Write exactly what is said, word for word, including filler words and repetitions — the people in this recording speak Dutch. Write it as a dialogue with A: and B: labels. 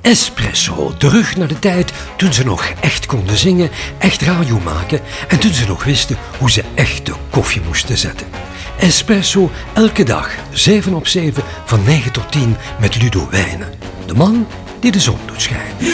A: Espresso, terug naar de tijd toen ze nog echt konden zingen, echt radio maken en toen ze nog wisten hoe ze echt de koffie moesten zetten. Espresso, elke dag, zeven op zeven, van negen tot tien met Ludo Wijnen. De man die de zon doet schijnen.